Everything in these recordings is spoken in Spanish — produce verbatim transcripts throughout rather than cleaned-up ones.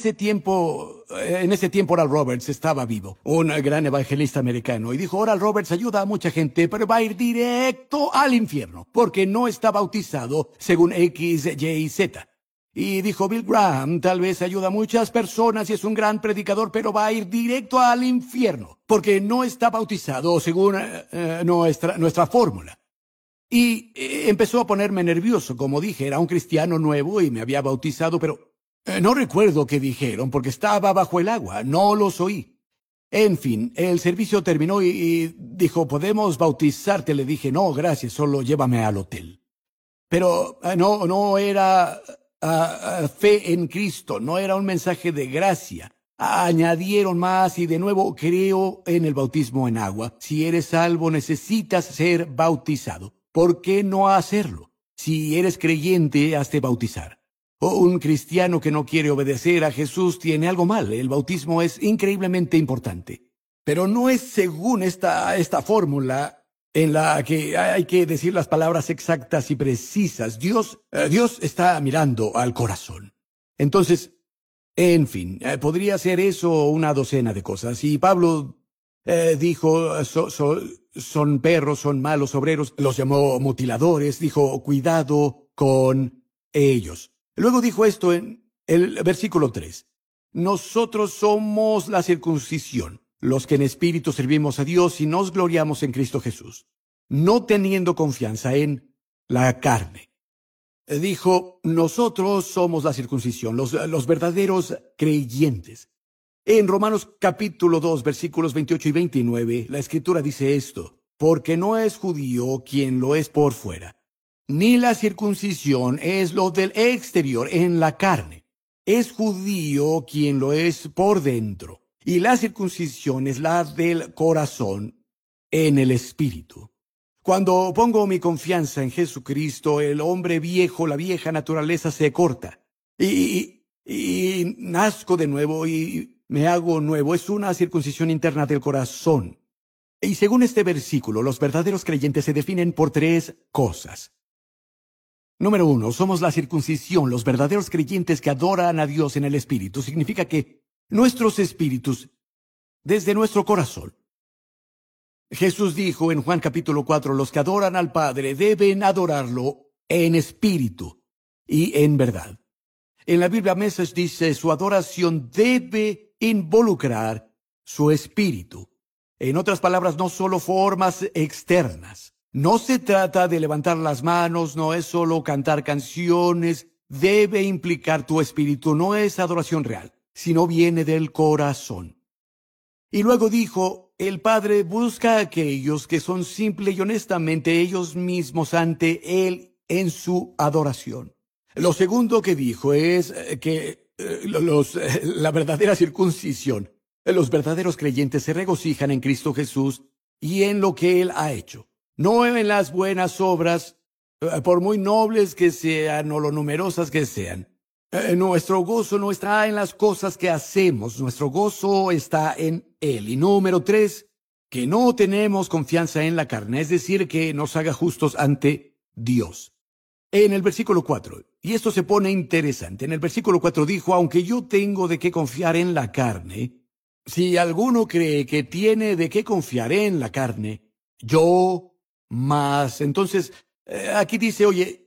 ese tiempo, en ese tiempo Oral Roberts estaba vivo, un gran evangelista americano, y dijo: Oral Roberts ayuda a mucha gente, pero va a ir directo al infierno, porque no está bautizado según X, Y y Z. Y dijo: Bill Graham tal vez ayuda a muchas personas y es un gran predicador, pero va a ir directo al infierno, porque no está bautizado según uh, nuestra, nuestra fórmula. Y eh, empezó a ponerme nervioso. Como dije, era un cristiano nuevo y me había bautizado, pero eh, no recuerdo qué dijeron porque estaba bajo el agua, no los oí. En fin, el servicio terminó y, y dijo: ¿podemos bautizarte? Le dije: no, gracias, solo llévame al hotel. Pero uh, no, no era uh, uh, fe en Cristo, no era un mensaje de gracia. Añadieron más y de nuevo: creo en el bautismo en agua. Si eres salvo, necesitas ser bautizado. ¿Por qué no hacerlo? Si eres creyente, hazte bautizar. O un cristiano que no quiere obedecer a Jesús tiene algo mal. El bautismo es increíblemente importante. Pero no es según esta, esta fórmula en la que hay que decir las palabras exactas y precisas. Dios, eh, Dios está mirando al corazón. Entonces, en fin, eh, podría ser eso una docena de cosas. Y Pablo eh, dijo: so, so, son perros, son malos obreros. Los llamó mutiladores. Dijo: cuidado con ellos. Luego dijo esto en el versículo tres. Nosotros somos la circuncisión, los que en espíritu servimos a Dios y nos gloriamos en Cristo Jesús, no teniendo confianza en la carne. Dijo: nosotros somos la circuncisión, los, los verdaderos creyentes. En Romanos capítulo dos, versículos veintiocho y veintinueve, la Escritura dice esto: porque no es judío quien lo es por fuera, ni la circuncisión es lo del exterior en la carne. Es judío quien lo es por dentro, y la circuncisión es la del corazón en el espíritu. Cuando pongo mi confianza en Jesucristo, el hombre viejo, la vieja naturaleza se corta, y, y, y nazco de nuevo y me hago nuevo. Es una circuncisión interna del corazón. Y según este versículo, los verdaderos creyentes se definen por tres cosas. Número uno, somos la circuncisión, los verdaderos creyentes que adoran a Dios en el Espíritu. Significa que nuestros espíritus, desde nuestro corazón. Jesús dijo en Juan capítulo cuatro, los que adoran al Padre deben adorarlo en espíritu y en verdad. En la Biblia Message dice: su adoración debe involucrar su espíritu. En otras palabras, no solo formas externas. No se trata de levantar las manos, no es solo cantar canciones. Debe implicar tu espíritu. No es adoración real, sino viene del corazón. Y luego dijo: el Padre busca a aquellos que son simple y honestamente ellos mismos ante Él en su adoración. Lo segundo que dijo es que eh, los, eh, la verdadera circuncisión, los verdaderos creyentes se regocijan en Cristo Jesús y en lo que Él ha hecho. No en las buenas obras, eh, por muy nobles que sean o lo numerosas que sean. Eh, nuestro gozo no está en las cosas que hacemos, nuestro gozo está en Él. Y número tres, que no tenemos confianza en la carne, es decir, que nos haga justos ante Dios. En el versículo cuatro, y esto se pone interesante, en el versículo cuatro dijo: aunque yo tengo de qué confiar en la carne, si alguno cree que tiene de qué confiar en la carne, yo más. Entonces, eh, aquí dice: oye,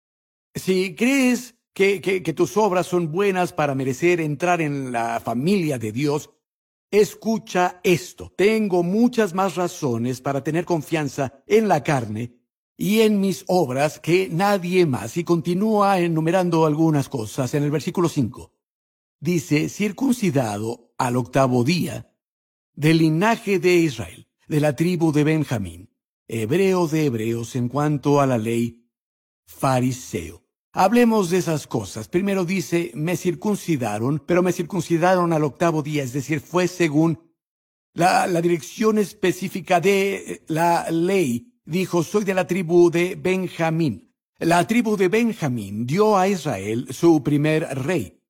si crees que, que, que tus obras son buenas para merecer entrar en la familia de Dios, escucha esto. Tengo muchas más razones para tener confianza en la carne y en mis obras que nadie más. Y continúa enumerando algunas cosas. En el versículo cinco dice: circuncidado al octavo día, del linaje de Israel, de la tribu de Benjamín, hebreo de hebreos en cuanto a la ley, fariseo. Hablemos de esas cosas. Primero dice: me circuncidaron, pero me circuncidaron al octavo día, es decir, fue según la, la dirección específica de la ley. Dijo: soy de la tribu de Benjamín. La tribu de Benjamín dio a Israel su primer rey.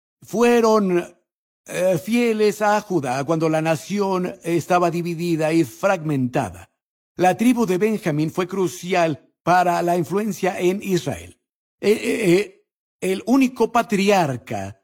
Fueron eh, fieles a Judá cuando la nación estaba dividida y fragmentada. La tribu de Benjamín fue crucial para la influencia en Israel. Eh, eh, eh, el único patriarca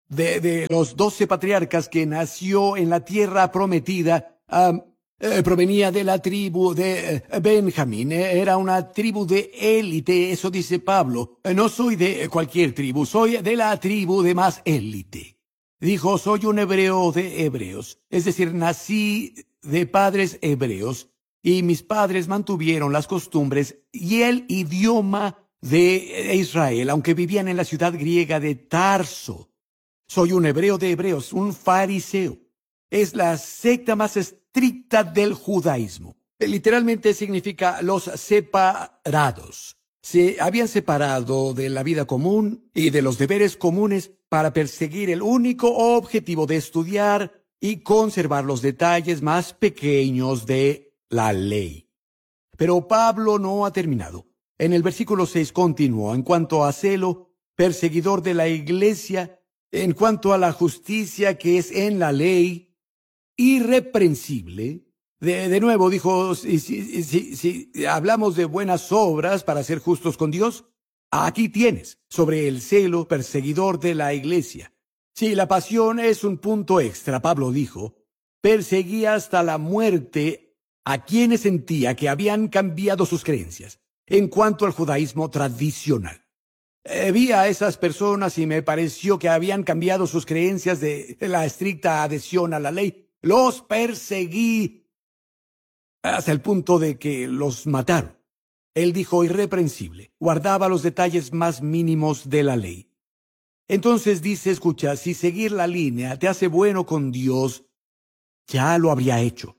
de, de los doce patriarcas que nació en la tierra prometida, um, eh, provenía de la tribu de eh, Benjamín. Eh, era una tribu de élite, eso dice Pablo. Eh, no soy de cualquier tribu, soy de la tribu de más élite. Dijo, soy un hebreo de hebreos, es decir, nací de padres hebreos, y mis padres mantuvieron las costumbres y el idioma de Israel, aunque vivían en la ciudad griega de Tarso. Soy un hebreo de hebreos, un fariseo. Es la secta más estricta del judaísmo. Literalmente significa los separados. Se habían separado de la vida común y de los deberes comunes para perseguir el único objetivo de estudiar y conservar los detalles más pequeños de la ley. Pero Pablo no ha terminado. En el versículo seis continuó, en cuanto a celo, perseguidor de la iglesia, en cuanto a la justicia que es en la ley, irreprensible. De, de nuevo dijo, si, si, si, si hablamos de buenas obras para ser justos con Dios, aquí tienes, sobre el celo perseguidor de la iglesia. Si la pasión es un punto extra, Pablo dijo, perseguía hasta la muerte a quienes sentía que habían cambiado sus creencias en cuanto al judaísmo tradicional. Eh, vi a esas personas y me pareció que habían cambiado sus creencias de la estricta adhesión a la ley. Los perseguí hasta el punto de que los mataron. Él dijo irreprensible, guardaba los detalles más mínimos de la ley. Entonces dice, escucha, si seguir la línea te hace bueno con Dios, ya lo habría hecho.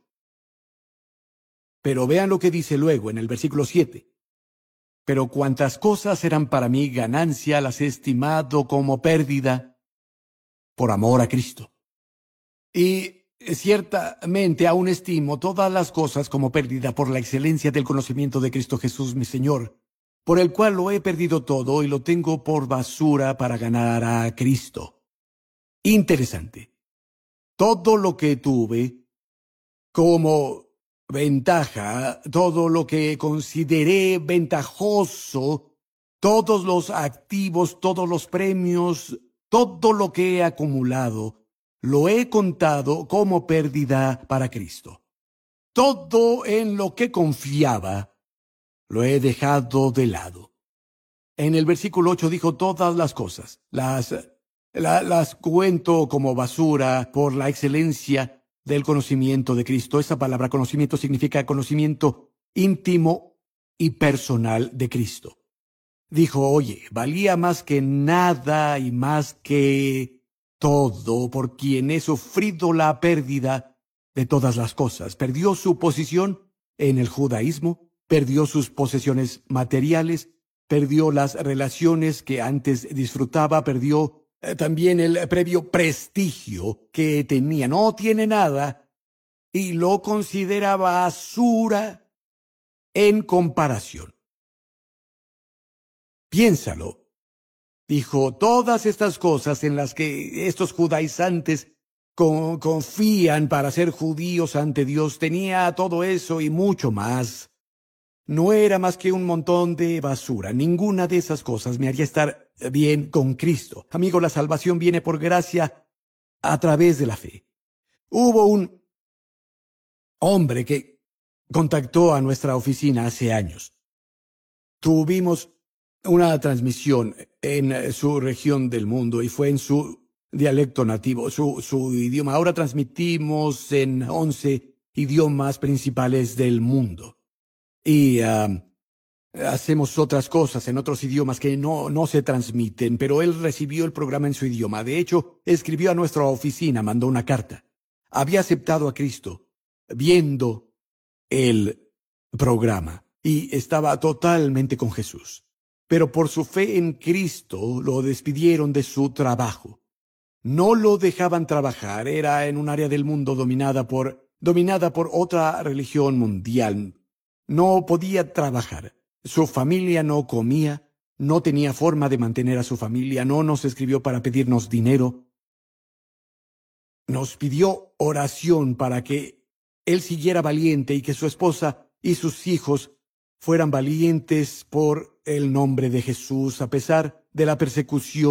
Pero vean lo que dice luego en el versículo siete. Pero cuantas cosas eran para mí ganancia, las he estimado como pérdida por amor a Cristo. Y ciertamente aún estimo todas las cosas como pérdida por la excelencia del conocimiento de Cristo Jesús mi Señor, por el cual lo he perdido todo y lo tengo por basura para ganar a Cristo. Interesante. Todo lo que tuve como ventaja, todo lo que consideré ventajoso, todos los activos, todos los premios, todo lo que he acumulado, lo he contado como pérdida para Cristo. Todo en lo que confiaba, lo he dejado de lado. En el versículo ocho dijo todas las cosas, las, la, las cuento como basura por la excelencia del conocimiento de Cristo. Esa palabra conocimiento significa conocimiento íntimo y personal de Cristo. Dijo, oye, valía más que nada y más que todo por quien he sufrido la pérdida de todas las cosas. Perdió su posición en el judaísmo, perdió sus posesiones materiales, perdió las relaciones que antes disfrutaba, perdió eh, también el previo prestigio que tenía. No tiene nada y lo considera basura en comparación. Piénsalo. Dijo, todas estas cosas en las que estos judaizantes con, confían para ser judíos ante Dios, tenía todo eso y mucho más. No era más que un montón de basura. Ninguna de esas cosas me haría estar bien con Cristo. Amigo, la salvación viene por gracia a través de la fe. Hubo un hombre que contactó a nuestra oficina hace años. Tuvimos una transmisión en su región del mundo y fue en su dialecto nativo, su, su idioma. Ahora transmitimos en once idiomas principales del mundo. Y uh, hacemos otras cosas en otros idiomas que no, no se transmiten, pero él recibió el programa en su idioma. De hecho, escribió a nuestra oficina, mandó una carta. Había aceptado a Cristo viendo el programa y estaba totalmente con Jesús. Pero por su fe en Cristo lo despidieron de su trabajo. No lo dejaban trabajar, era en un área del mundo dominada por, dominada por otra religión mundial. No podía trabajar. Su familia no comía, no tenía forma de mantener a su familia, no nos escribió para pedirnos dinero. Nos pidió oración para que él siguiera valiente y que su esposa y sus hijos fueran valientes por el nombre de Jesús, a pesar de la persecución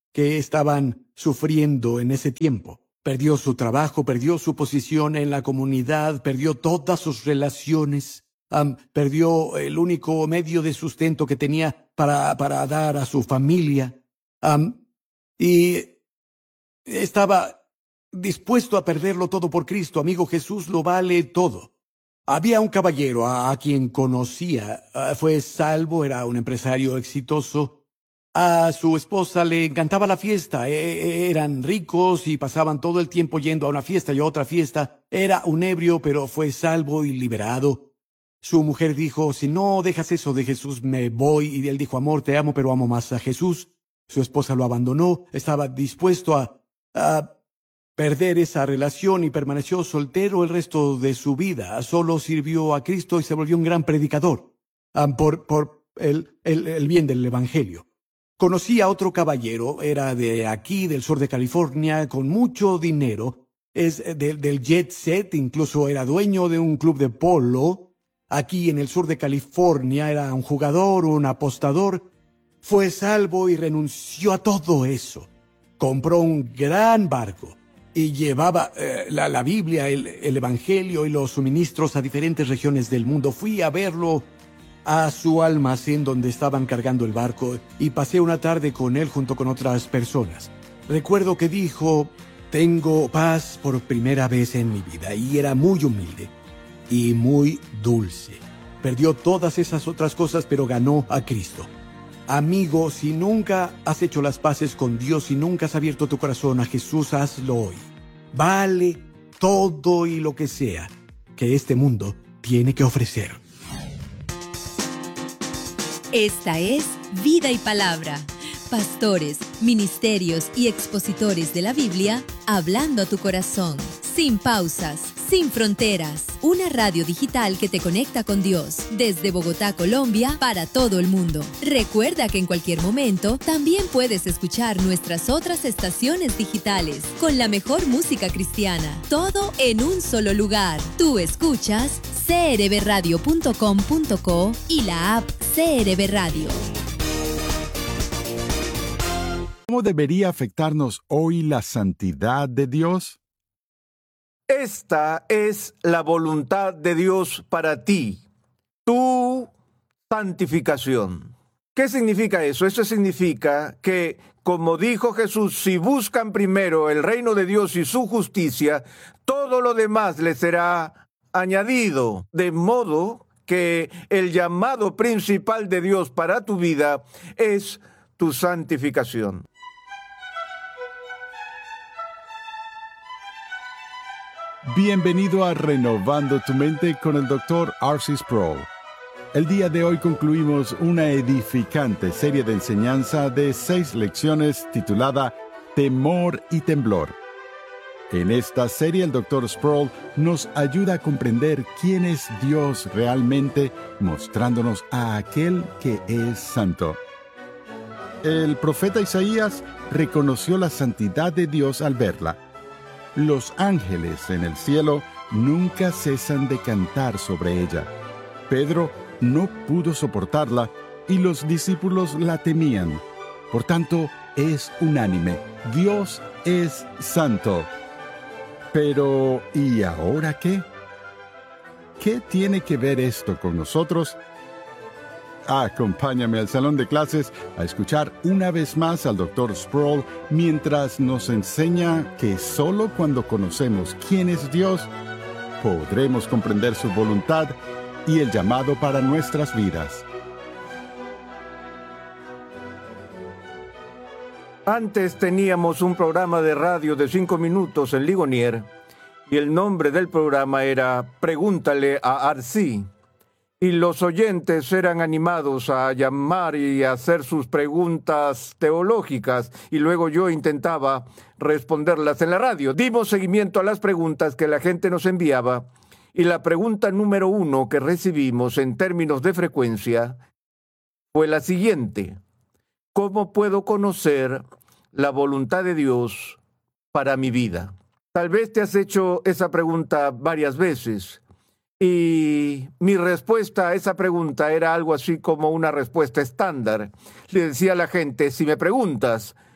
que estaban sufriendo en ese tiempo. Perdió su trabajo, perdió su posición en la comunidad, perdió todas sus relaciones, um, perdió el único medio de sustento que tenía para, para dar a su familia. Um, y estaba dispuesto a perderlo todo por Cristo. Amigo, Jesús lo vale todo. Había un caballero a, a quien conocía, uh, fue salvo, era un empresario exitoso. A su esposa le encantaba la fiesta, e eran ricos y pasaban todo el tiempo yendo a una fiesta y a otra fiesta. Era un ebrio, pero fue salvo y liberado. Su mujer dijo, si no dejas eso de Jesús, me voy. Y él dijo, amor, te amo, pero amo más a Jesús. Su esposa lo abandonó, estaba dispuesto a, a perder esa relación y permaneció soltero el resto de su vida. Solo sirvió a Cristo y se volvió un gran predicador um, por, por el, el, el bien del Evangelio. Conocí a otro caballero, era de aquí, del sur de California, con mucho dinero, es de, del jet set, incluso era dueño de un club de polo. Aquí en el sur de California era un jugador, un apostador. Fue salvo y renunció a todo eso. Compró un gran barco y llevaba eh, la, la Biblia, el, el Evangelio y los suministros a diferentes regiones del mundo. Fui a verlo a su almacén donde estaban cargando el barco y pasé una tarde con él junto con otras personas. Recuerdo que dijo, tengo paz por primera vez en mi vida, y era muy humilde y muy dulce. Perdió todas esas otras cosas, pero ganó a Cristo. Amigo, si nunca has hecho las paces con Dios, si nunca has abierto tu corazón a Jesús, hazlo hoy. Vale todo y lo que sea que este mundo tiene que ofrecer. Esta es Vida y Palabra. Pastores, ministerios y expositores de la Biblia hablando a tu corazón. Sin pausas, sin fronteras. Una radio digital que te conecta con Dios. Desde Bogotá, Colombia, para todo el mundo. Recuerda que en cualquier momento también puedes escuchar nuestras otras estaciones digitales con la mejor música cristiana. Todo en un solo lugar. Tú escuchas c r b radio punto com punto co y la app C R B Radio. ¿Cómo debería afectarnos hoy la santidad de Dios? Esta es la voluntad de Dios para ti, tu santificación. ¿Qué significa eso? Eso significa que, como dijo Jesús, si buscan primero el reino de Dios y su justicia, todo lo demás les será añadido, de modo que el llamado principal de Dios para tu vida es tu santificación. Bienvenido a Renovando tu Mente con el doctor R C Sproul. El día de hoy concluimos una edificante serie de enseñanza de seis lecciones titulada Temor y Temblor. En esta serie el doctor Sproul nos ayuda a comprender quién es Dios realmente, mostrándonos a aquel que es santo. El profeta Isaías reconoció la santidad de Dios al verla. Los ángeles en el cielo nunca cesan de cantar sobre ella. Pedro no pudo soportarla y los discípulos la temían. Por tanto, es unánime. Dios es santo. Pero, ¿y ahora qué? ¿Qué tiene que ver esto con nosotros? Acompáñame al salón de clases a escuchar una vez más al doctor Sproul mientras nos enseña que solo cuando conocemos quién es Dios, podremos comprender su voluntad y el llamado para nuestras vidas. Antes teníamos un programa de radio de cinco minutos en Ligonier y el nombre del programa era Pregúntale a Arcí. Y los oyentes eran animados a llamar y a hacer sus preguntas teológicas, y luego yo intentaba responderlas en la radio. Dimos seguimiento a las preguntas que la gente nos enviaba, y la pregunta número uno que recibimos en términos de frecuencia fue la siguiente: ¿cómo puedo conocer la voluntad de Dios para mi vida? Tal vez te has hecho esa pregunta varias veces. Y mi respuesta a esa pregunta era algo así como una respuesta estándar. Le decía a la gente, si me preguntas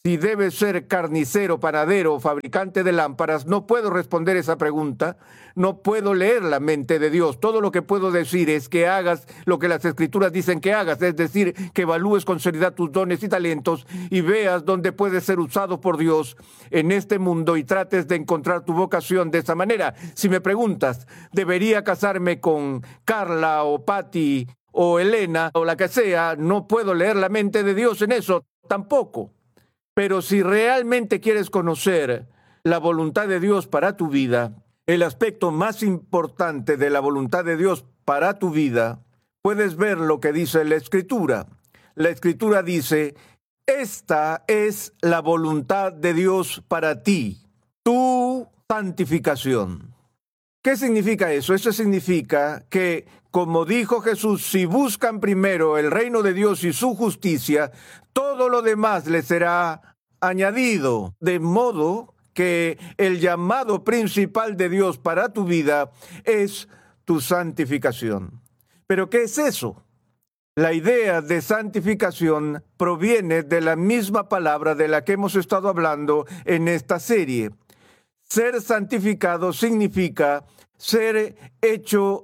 si debes ser carnicero, panadero o fabricante de lámparas, no puedo responder esa pregunta, no puedo leer la mente de Dios. Todo lo que puedo decir es que hagas lo que las Escrituras dicen que hagas, es decir, que evalúes con seriedad tus dones y talentos y veas dónde puedes ser usado por Dios en este mundo y trates de encontrar tu vocación de esa manera. Si me preguntas, ¿debería casarme con Carla o Patty o Elena o la que sea? No puedo leer la mente de Dios en eso tampoco. Pero si realmente quieres conocer la voluntad de Dios para tu vida, el aspecto más importante de la voluntad de Dios para tu vida, puedes ver lo que dice la Escritura. La Escritura dice, esta es la voluntad de Dios para ti, tu santificación. ¿Qué significa eso? Eso significa que, como dijo Jesús, si buscan primero el reino de Dios y su justicia, todo lo demás les será añadido. De modo que el llamado principal de Dios para tu vida es tu santificación. ¿Pero qué es eso? La idea de santificación proviene de la misma palabra de la que hemos estado hablando en esta serie. Ser santificado significa ser hecho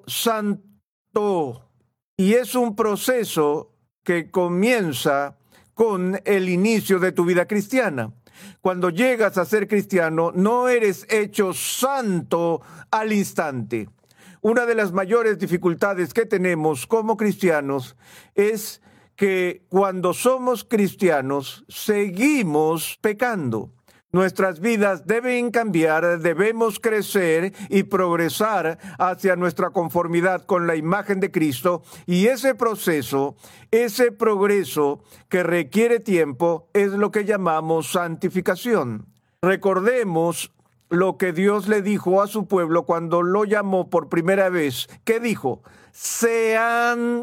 santo. Y es un proceso que comienza con el inicio de tu vida cristiana. Cuando llegas a ser cristiano, no eres hecho santo al instante. Una de las mayores dificultades que tenemos como cristianos es que cuando somos cristianos, seguimos pecando. Nuestras vidas deben cambiar, debemos crecer y progresar hacia nuestra conformidad con la imagen de Cristo, y ese proceso, ese progreso que requiere tiempo es lo que llamamos santificación. Recordemos lo que Dios le dijo a su pueblo cuando lo llamó por primera vez. ¿Qué dijo? Sean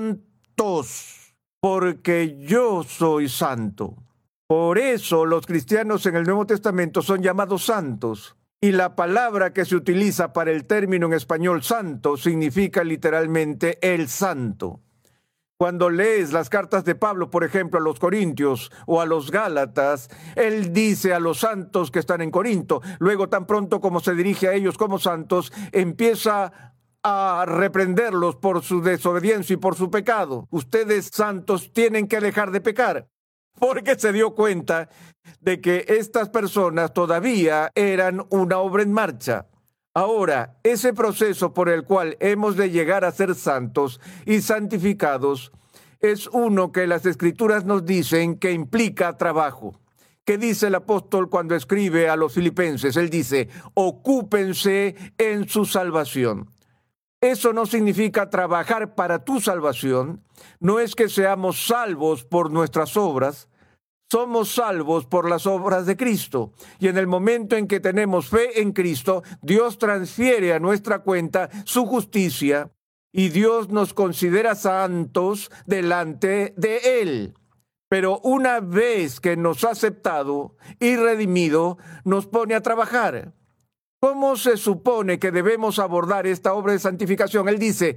santos, porque yo soy santo. Por eso los cristianos en el Nuevo Testamento son llamados santos. Y la palabra que se utiliza para el término en español santo significa literalmente el santo. Cuando lees las cartas de Pablo, por ejemplo, a los Corintios o a los Gálatas, él dice a los santos que están en Corinto. Luego, tan pronto como se dirige a ellos como santos, empieza a reprenderlos por su desobediencia y por su pecado. Ustedes, santos, tienen que dejar de pecar. Porque se dio cuenta de que estas personas todavía eran una obra en marcha. Ahora, ese proceso por el cual hemos de llegar a ser santos y santificados es uno que las Escrituras nos dicen que implica trabajo. ¿Qué dice el apóstol cuando escribe a los filipenses? Él dice, ocúpense en su salvación. Eso no significa trabajar para tu salvación. No es que seamos salvos por nuestras obras. Somos salvos por las obras de Cristo. Y en el momento en que tenemos fe en Cristo, Dios transfiere a nuestra cuenta su justicia y Dios nos considera santos delante de Él. Pero una vez que nos ha aceptado y redimido, nos pone a trabajar. ¿Cómo se supone que debemos abordar esta obra de santificación? Él dice,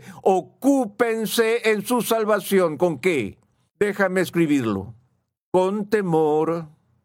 ocúpense en su salvación. ¿Con qué? Déjame escribirlo. Con temor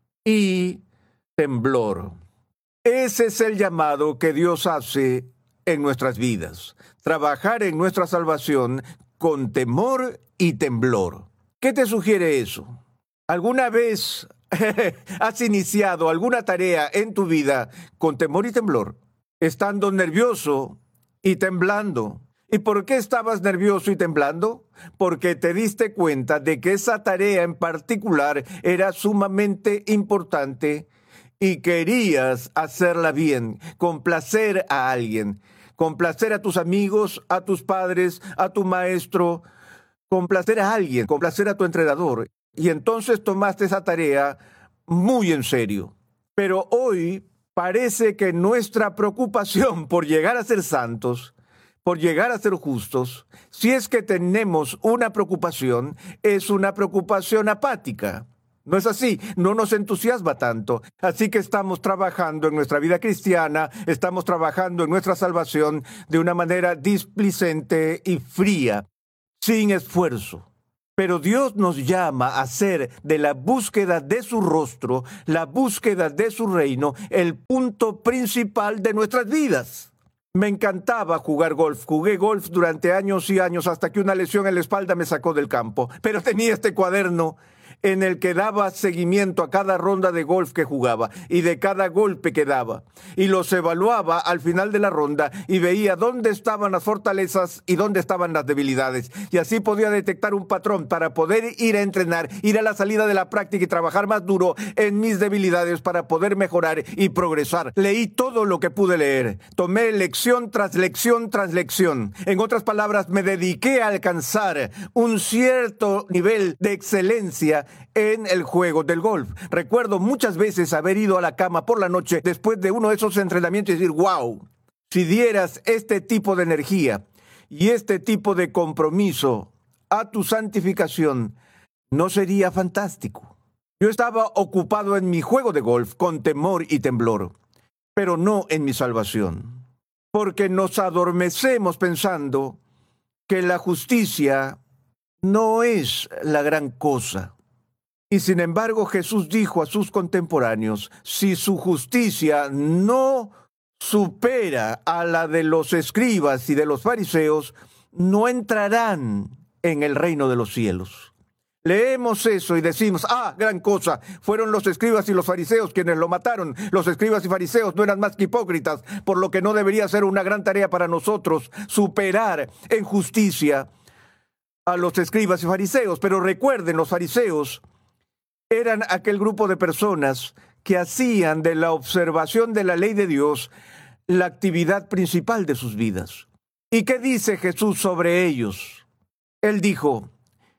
y temblor. Ese es el llamado que Dios hace en nuestras vidas. Trabajar en nuestra salvación con temor y temblor. ¿Qué te sugiere eso? ¿Alguna vez has iniciado alguna tarea en tu vida con temor y temblor? Estando nervioso y temblando. ¿Y por qué estabas nervioso y temblando? Porque te diste cuenta de que esa tarea en particular era sumamente importante y querías hacerla bien, complacer a alguien, complacer a tus amigos, a tus padres, a tu maestro, complacer a alguien, complacer a tu entrenador. Y entonces tomaste esa tarea muy en serio. Pero hoy parece que nuestra preocupación por llegar a ser santos, por llegar a ser justos, si es que tenemos una preocupación, es una preocupación apática. No es así, no nos entusiasma tanto. Así que estamos trabajando en nuestra vida cristiana, estamos trabajando en nuestra salvación de una manera displicente y fría, sin esfuerzo. Pero Dios nos llama a hacer de la búsqueda de su rostro, la búsqueda de su reino, el punto principal de nuestras vidas. Me encantaba jugar golf. Jugué golf durante años y años hasta que una lesión en la espalda me sacó del campo. Pero tenía este cuaderno en el que daba seguimiento a cada ronda de golf que jugaba y de cada golpe que daba. Y los evaluaba al final de la ronda y veía dónde estaban las fortalezas y dónde estaban las debilidades. Y así podía detectar un patrón para poder ir a entrenar, ir a la salida de la práctica y trabajar más duro en mis debilidades para poder mejorar y progresar. Leí todo lo que pude leer. Tomé lección tras lección tras lección. En otras palabras, me dediqué a alcanzar un cierto nivel de excelencia en el juego del golf. Recuerdo muchas veces haber ido a la cama por la noche después de uno de esos entrenamientos y decir, wow, si dieras este tipo de energía y este tipo de compromiso a tu santificación, ¿no sería fantástico? Yo estaba ocupado en mi juego de golf con temor y temblor, pero no en mi salvación, porque nos adormecemos pensando que la justicia no es la gran cosa. Y sin embargo, Jesús dijo a sus contemporáneos, si su justicia no supera a la de los escribas y de los fariseos, no entrarán en el reino de los cielos. Leemos eso y decimos, ah, gran cosa, fueron los escribas y los fariseos quienes lo mataron. Los escribas y fariseos no eran más que hipócritas, por lo que no debería ser una gran tarea para nosotros superar en justicia a los escribas y fariseos. Pero recuerden, los fariseos eran aquel grupo de personas que hacían de la observación de la ley de Dios la actividad principal de sus vidas. ¿Y qué dice Jesús sobre ellos? Él dijo,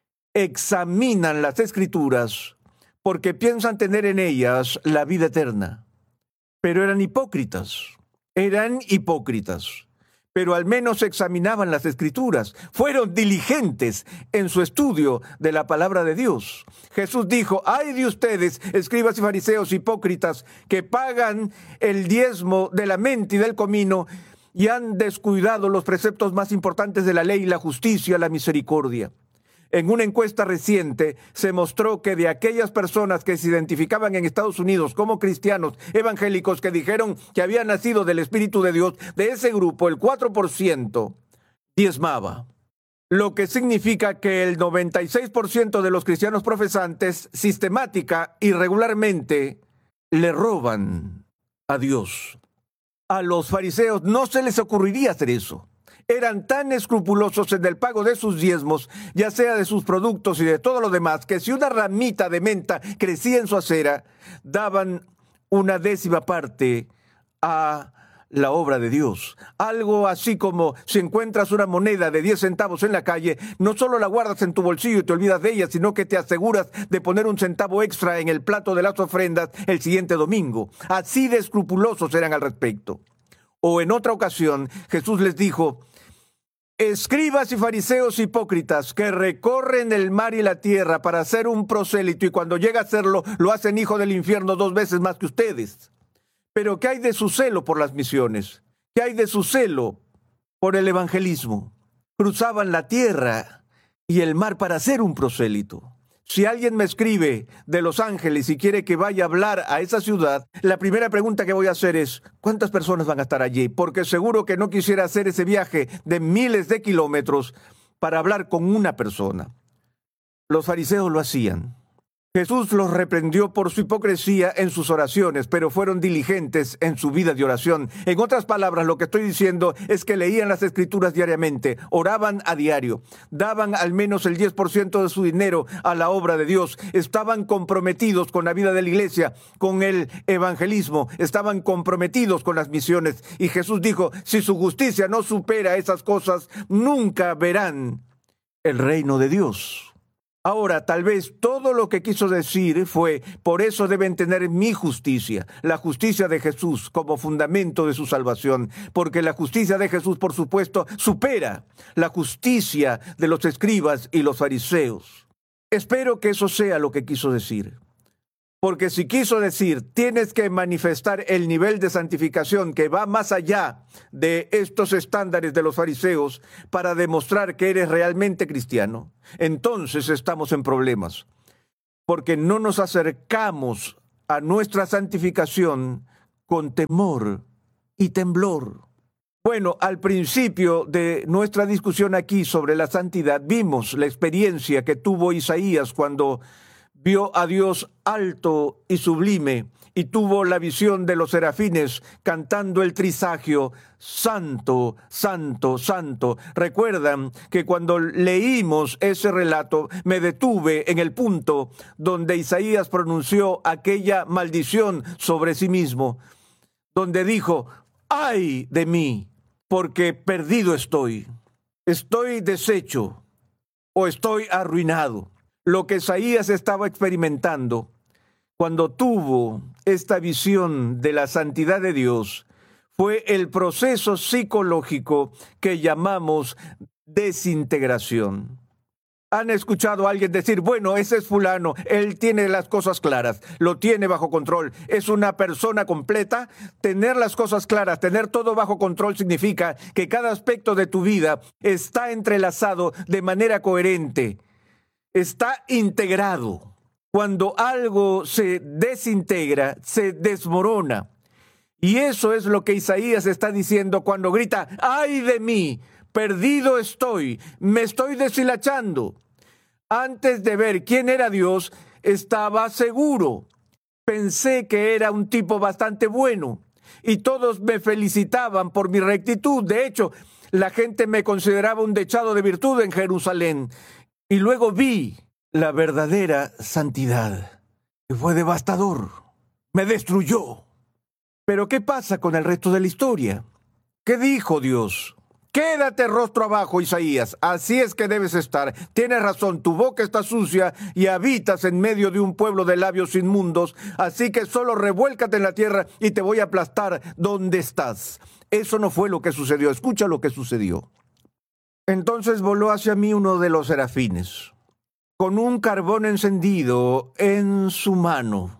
examinan las Escrituras porque piensan tener en ellas la vida eterna. Pero eran hipócritas, eran hipócritas. Pero al menos examinaban las Escrituras, fueron diligentes en su estudio de la palabra de Dios. Jesús dijo, ay de ustedes, escribas y fariseos hipócritas, que pagan el diezmo de la menta y del comino y han descuidado los preceptos más importantes de la ley, la justicia, la misericordia. En una encuesta reciente se mostró que de aquellas personas que se identificaban en Estados Unidos como cristianos evangélicos que dijeron que habían nacido del Espíritu de Dios, de ese grupo el cuatro por ciento diezmaba. Lo que significa que el noventa y seis por ciento de los cristianos profesantes sistemática y regularmente le roban a Dios. A los fariseos no se les ocurriría hacer eso. Eran tan escrupulosos en el pago de sus diezmos, ya sea de sus productos y de todo lo demás, que si una ramita de menta crecía en su acera, daban una décima parte a la obra de Dios. Algo así como si encuentras una moneda de diez centavos en la calle, no solo la guardas en tu bolsillo y te olvidas de ella, sino que te aseguras de poner un centavo extra en el plato de las ofrendas el siguiente domingo. Así de escrupulosos eran al respecto. O en otra ocasión, Jesús les dijo, escribas y fariseos hipócritas que recorren el mar y la tierra para ser un prosélito y cuando llega a serlo, lo hacen hijo del infierno dos veces más que ustedes. Pero ¿qué hay de su celo por las misiones? ¿Qué hay de su celo por el evangelismo? Cruzaban la tierra y el mar para ser un prosélito. Si alguien me escribe de Los Ángeles y quiere que vaya a hablar a esa ciudad, la primera pregunta que voy a hacer es, ¿cuántas personas van a estar allí? Porque seguro que no quisiera hacer ese viaje de miles de kilómetros para hablar con una persona. Los fariseos lo hacían. Jesús los reprendió por su hipocresía en sus oraciones, pero fueron diligentes en su vida de oración. En otras palabras, lo que estoy diciendo es que leían las Escrituras diariamente, oraban a diario, daban al menos el diez por ciento de su dinero a la obra de Dios, estaban comprometidos con la vida de la iglesia, con el evangelismo, estaban comprometidos con las misiones. Y Jesús dijo, si su justicia no supera esas cosas, nunca verán el reino de Dios. Ahora, tal vez todo lo que quiso decir fue, por eso deben tener mi justicia, la justicia de Jesús como fundamento de su salvación, porque la justicia de Jesús, por supuesto, supera la justicia de los escribas y los fariseos. Espero que eso sea lo que quiso decir. Porque si quiso decir, tienes que manifestar el nivel de santificación que va más allá de estos estándares de los fariseos para demostrar que eres realmente cristiano, entonces estamos en problemas. Porque no nos acercamos a nuestra santificación con temor y temblor. Bueno, al principio de nuestra discusión aquí sobre la santidad, vimos la experiencia que tuvo Isaías cuando vio a Dios alto y sublime y tuvo la visión de los serafines cantando el trisagio, Santo, Santo, Santo. Recuerdan que cuando leímos ese relato me detuve en el punto donde Isaías pronunció aquella maldición sobre sí mismo, donde dijo, ¡ay de mí! Porque perdido estoy, estoy deshecho o estoy arruinado. Lo que Isaías estaba experimentando cuando tuvo esta visión de la santidad de Dios fue el proceso psicológico que llamamos desintegración. ¿Han escuchado a alguien decir, bueno, ese es fulano, él tiene las cosas claras, lo tiene bajo control, es una persona completa? Tener las cosas claras, tener todo bajo control significa que cada aspecto de tu vida está entrelazado de manera coherente, está integrado. Cuando algo se desintegra, se desmorona. Y eso es lo que Isaías está diciendo cuando grita, ¡ay de mí! Perdido estoy, me estoy deshilachando. Antes de ver quién era Dios, estaba seguro. Pensé que era un tipo bastante bueno y todos me felicitaban por mi rectitud. De hecho, la gente me consideraba un dechado de virtud en Jerusalén. Y luego vi la verdadera santidad y fue devastador. Me destruyó. Pero ¿qué pasa con el resto de la historia? ¿Qué dijo Dios? Quédate rostro abajo, Isaías. Así es que debes estar. Tienes razón, tu boca está sucia y habitas en medio de un pueblo de labios inmundos. Así que solo revuélcate en la tierra y te voy a aplastar donde estás. Eso no fue lo que sucedió. Escucha lo que sucedió. Entonces voló hacia mí uno de los serafines, con un carbón encendido en su mano,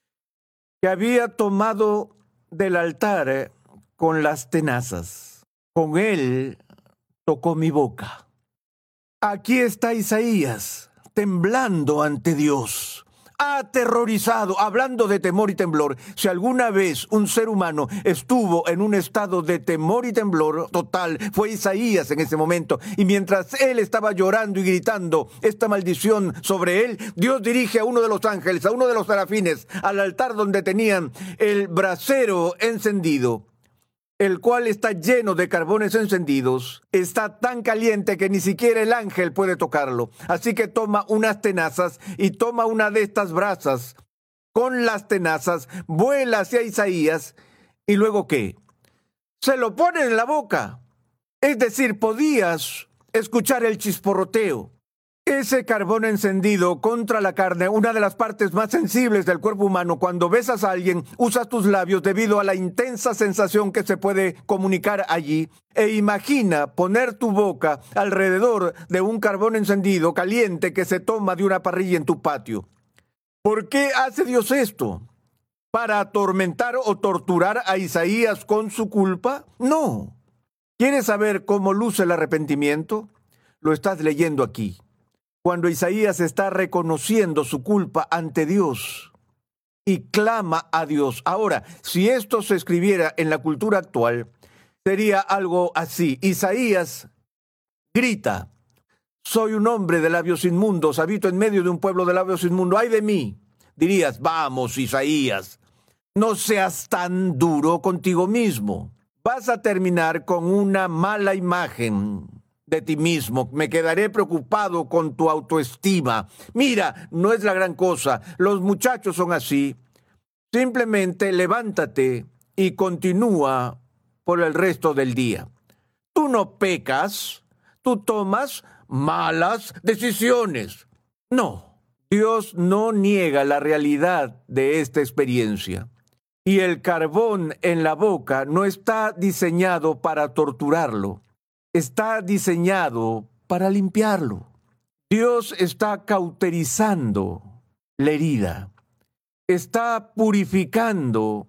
que había tomado del altar con las tenazas. Con él tocó mi boca. Aquí está Isaías, temblando ante Dios, aterrorizado, hablando de temor y temblor. Si alguna vez un ser humano estuvo en un estado de temor y temblor total, fue Isaías en ese momento. Y mientras él estaba llorando y gritando esta maldición sobre él, Dios dirige a uno de los ángeles, a uno de los serafines, al altar donde tenían el brasero encendido, el cual está lleno de carbones encendidos, está tan caliente que ni siquiera el ángel puede tocarlo. Así que toma unas tenazas y toma una de estas brasas. Con las tenazas vuela hacia Isaías y luego ¿qué? Se lo pone en la boca. Es decir, podías escuchar el chisporroteo. Ese carbón encendido contra la carne, una de las partes más sensibles del cuerpo humano, cuando besas a alguien, usas tus labios debido a la intensa sensación que se puede comunicar allí. E imagina poner tu boca alrededor de un carbón encendido caliente que se toma de una parrilla en tu patio. ¿Por qué hace Dios esto? ¿Para atormentar o torturar a Isaías con su culpa? No. ¿Quieres saber cómo luce el arrepentimiento? Lo estás leyendo aquí. Cuando Isaías está reconociendo su culpa ante Dios y clama a Dios. Ahora, si esto se escribiera en la cultura actual, sería algo así. Isaías grita, soy un hombre de labios inmundos, habito en medio de un pueblo de labios inmundos, ¡ay de mí! Dirías, vamos, Isaías, no seas tan duro contigo mismo. Vas a terminar con una mala imagen de ti mismo. Me quedaré preocupado con tu autoestima. Mira, no es la gran cosa. Los muchachos son así. Simplemente levántate y continúa por el resto del día. Tú no pecas, tú tomas malas decisiones. No, Dios no niega la realidad de esta experiencia. Y el carbón en la boca no está diseñado para torturarlo. Está diseñado para limpiarlo. Dios está cauterizando la herida. está purificando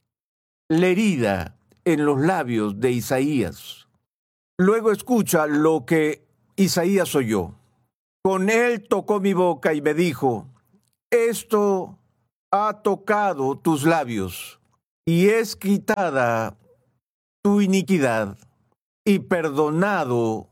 la herida en los labios de Isaías. Luego escucha lo que Isaías oyó. Con él tocó mi boca y me dijo, esto ha tocado tus labios y es quitada tu iniquidad y perdonado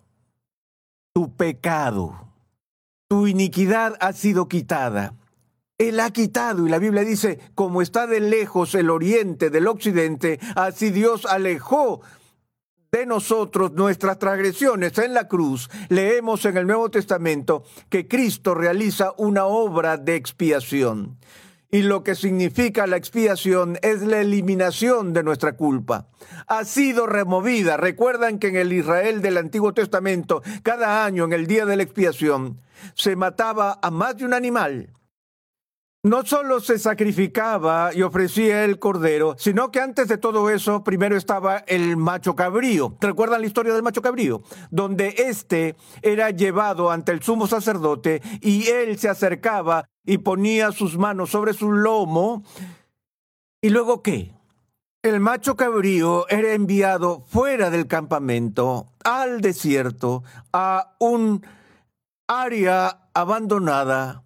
tu pecado. Tu iniquidad ha sido quitada. Él ha quitado, y la Biblia dice, como está de lejos el oriente del occidente, así Dios alejó de nosotros nuestras transgresiones. En la cruz leemos en el Nuevo Testamento que Cristo realiza una obra de expiación. Y lo que significa la expiación es la eliminación de nuestra culpa. Ha sido removida. Recuerdan que en el Israel del Antiguo Testamento, cada año en el día de la expiación, se mataba a más de un animal. No solo se sacrificaba y ofrecía el cordero, sino que antes de todo eso, primero estaba el macho cabrío. ¿Recuerdan la historia del macho cabrío? Donde éste era llevado ante el sumo sacerdote y él se acercaba y ponía sus manos sobre su lomo. ¿Y luego qué? El macho cabrío era enviado fuera del campamento, al desierto, a un área abandonada,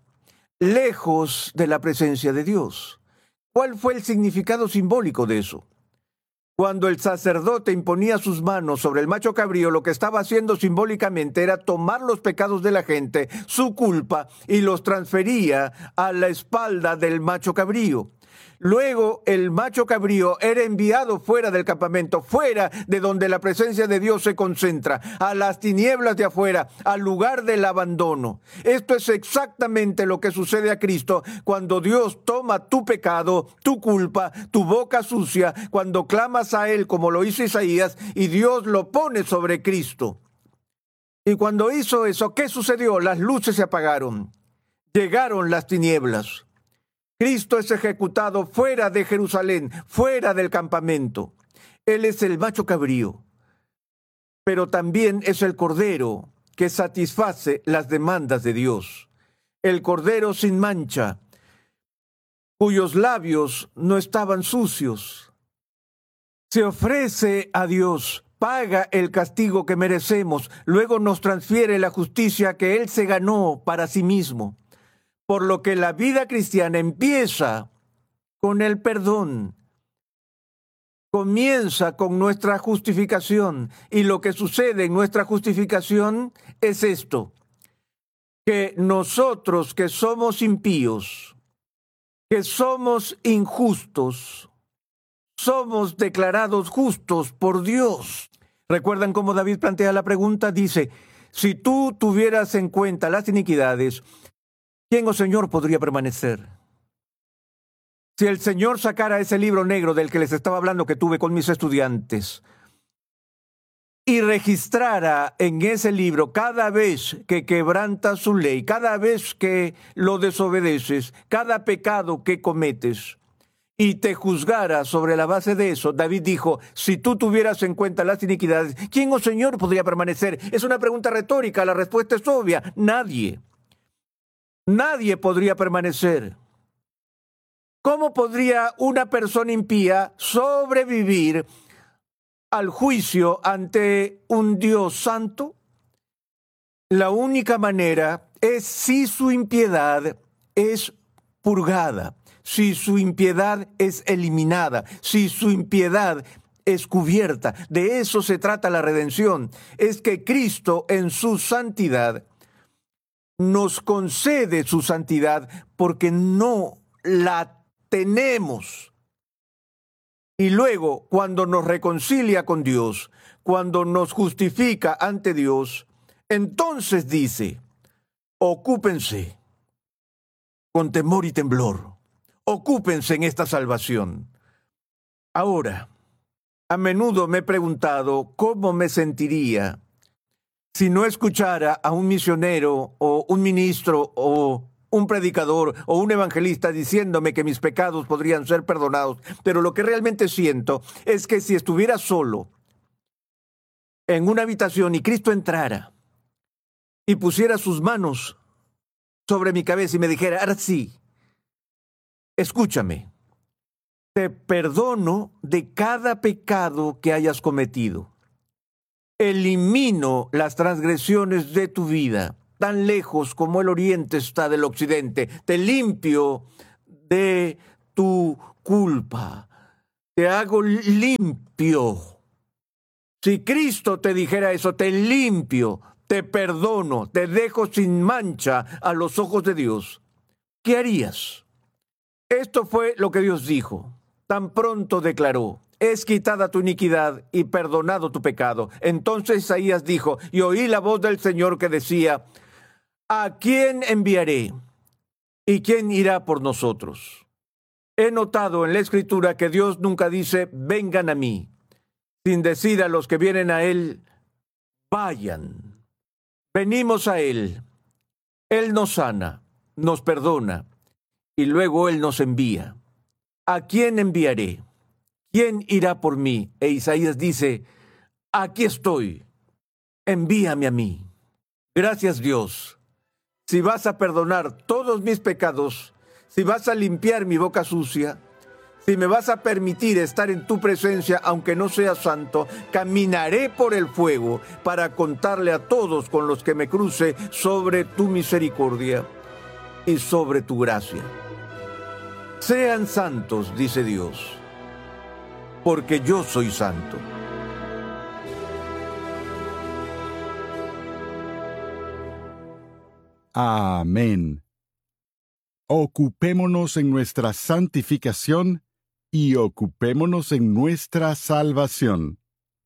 lejos de la presencia de Dios. ¿Cuál fue el significado simbólico de eso? Cuando el sacerdote imponía sus manos sobre el macho cabrío, lo que estaba haciendo simbólicamente era tomar los pecados de la gente, su culpa, y los transfería a la espalda del macho cabrío. Luego el macho cabrío era enviado fuera del campamento, fuera de donde la presencia de Dios se concentra, a las tinieblas de afuera, al lugar del abandono. Esto es exactamente lo que sucede a Cristo cuando Dios toma tu pecado, tu culpa, tu boca sucia, cuando clamas a Él como lo hizo Isaías, y Dios lo pone sobre Cristo. Y cuando hizo eso, ¿qué sucedió? Las luces se apagaron, llegaron las tinieblas. Cristo es ejecutado fuera de Jerusalén, fuera del campamento. Él es el macho cabrío, pero también es el cordero que satisface las demandas de Dios. El cordero sin mancha, cuyos labios no estaban sucios. Se ofrece a Dios, paga el castigo que merecemos, luego nos transfiere la justicia que Él se ganó para sí mismo. Por lo que la vida cristiana empieza con el perdón, comienza con nuestra justificación, y lo que sucede en nuestra justificación es esto, que nosotros que somos impíos, que somos injustos, somos declarados justos por Dios. ¿Recuerdan cómo David plantea la pregunta? Dice, si tú tuvieras en cuenta las iniquidades, ¿quién, oh Señor, podría permanecer? Si el Señor sacara ese libro negro del que les estaba hablando que tuve con mis estudiantes y registrara en ese libro cada vez que quebrantas su ley, cada vez que lo desobedeces, cada pecado que cometes, y te juzgara sobre la base de eso, David dijo, si tú tuvieras en cuenta las iniquidades, ¿quién, oh Señor, podría permanecer? Es una pregunta retórica, la respuesta es obvia, nadie. Nadie podría permanecer. ¿Cómo podría una persona impía sobrevivir al juicio ante un Dios santo? La única manera es si su impiedad es purgada, si su impiedad es eliminada, si su impiedad es cubierta. De eso se trata la redención. Es que Cristo en su santidad nos concede su santidad porque no la tenemos. Y luego, cuando nos reconcilia con Dios, cuando nos justifica ante Dios, entonces dice, ocúpense con temor y temblor, ocúpense en esta salvación. Ahora, a menudo me he preguntado cómo me sentiría si no escuchara a un misionero o un ministro o un predicador o un evangelista diciéndome que mis pecados podrían ser perdonados. Pero lo que realmente siento es que si estuviera solo en una habitación y Cristo entrara y pusiera sus manos sobre mi cabeza y me dijera, ahora sí, escúchame, te perdono de cada pecado que hayas cometido. Elimino las transgresiones de tu vida, tan lejos como el oriente está del occidente. Te limpio de tu culpa. Te hago limpio. Si Cristo te dijera eso, te limpio, te perdono, te dejo sin mancha a los ojos de Dios, ¿qué harías? Esto fue lo que Dios dijo. Tan pronto declaró: es quitada tu iniquidad y perdonado tu pecado. Entonces Isaías dijo: y oí la voz del Señor que decía: ¿a quién enviaré? ¿Y quién irá por nosotros? He notado en la Escritura que Dios nunca dice: vengan a mí, sin decir a los que vienen a Él: vayan. Venimos a Él. Él nos sana, nos perdona, y luego Él nos envía. ¿A quién enviaré? ¿Quién irá por mí? E Isaías dice: aquí estoy, envíame a mí. Gracias, Dios. Si vas a perdonar todos mis pecados, si vas a limpiar mi boca sucia, si me vas a permitir estar en tu presencia, aunque no sea santo, caminaré por el fuego para contarle a todos con los que me cruce sobre tu misericordia y sobre tu gracia. Sean santos, dice Dios, porque yo soy santo. Amén. Ocupémonos en nuestra santificación y ocupémonos en nuestra salvación.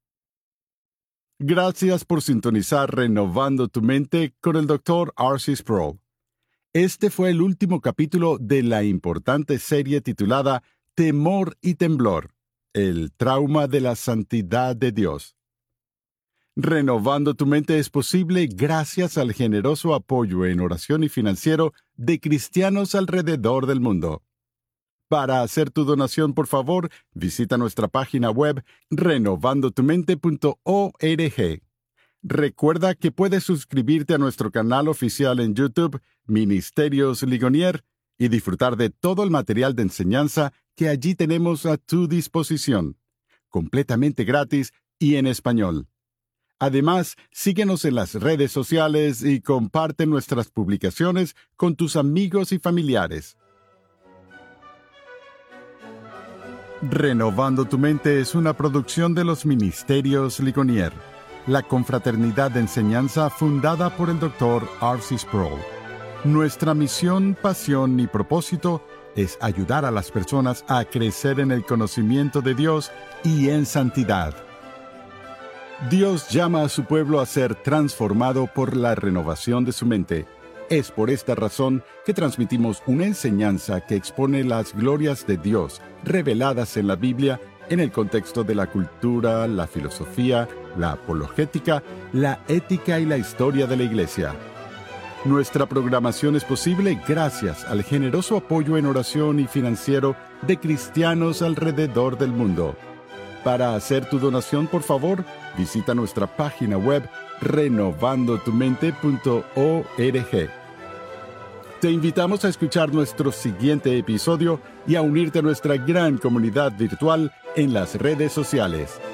Gracias por sintonizar Renovando tu Mente con el doctor R C Sproul. Este fue el último capítulo de la importante serie titulada Temor y Temblor, el trauma de la santidad de Dios. Renovando tu Mente es posible gracias al generoso apoyo en oración y financiero de cristianos alrededor del mundo. Para hacer tu donación, por favor, visita nuestra página web renovando tu mente punto org. Recuerda que puedes suscribirte a nuestro canal oficial en YouTube, Ministerios Ligonier, y disfrutar de todo el material de enseñanza que allí tenemos a tu disposición, completamente gratis y en español. Además, síguenos en las redes sociales y comparte nuestras publicaciones con tus amigos y familiares. Renovando tu Mente es una producción de los Ministerios Ligonier, la confraternidad de enseñanza fundada por el doctor R C Sproul. Nuestra misión, pasión y propósito es ayudar a las personas a crecer en el conocimiento de Dios y en santidad. Dios llama a su pueblo a ser transformado por la renovación de su mente. Es por esta razón que transmitimos una enseñanza que expone las glorias de Dios reveladas en la Biblia en el contexto de la cultura, la filosofía, la apologética, la ética y la historia de la Iglesia. Nuestra programación es posible gracias al generoso apoyo en oración y financiero de cristianos alrededor del mundo. Para hacer tu donación, por favor, visita nuestra página web renovando tu mente punto org. Te invitamos a escuchar nuestro siguiente episodio y a unirte a nuestra gran comunidad virtual en las redes sociales.